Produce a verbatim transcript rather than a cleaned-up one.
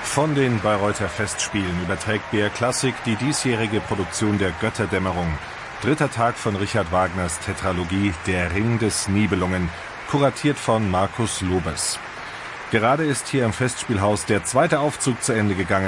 Von den Bayreuther Festspielen überträgt B R Klassik die diesjährige Produktion der Götterdämmerung. Dritter Tag von Richard Wagners Tetralogie Der Ring des Nibelungen, kuratiert von Markus Lobes. Gerade ist hier im Festspielhaus der zweite Aufzug zu Ende gegangen.